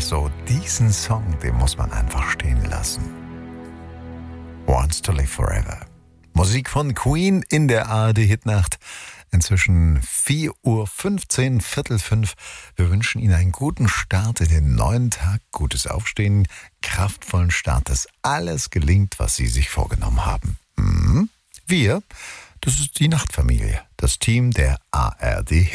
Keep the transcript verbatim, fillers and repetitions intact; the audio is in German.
so, diesen Song, den muss man einfach stehen lassen. Wants to Live Forever. Musik von Queen in der A R D-Hitnacht. Inzwischen vier Uhr fünfzehn, Viertel fünf. Wir wünschen Ihnen einen guten Start in den neuen Tag, gutes Aufstehen, kraftvollen Start, dass alles gelingt, was Sie sich vorgenommen haben. Mhm. Wir, das ist die Nachtfamilie, das Team der A R D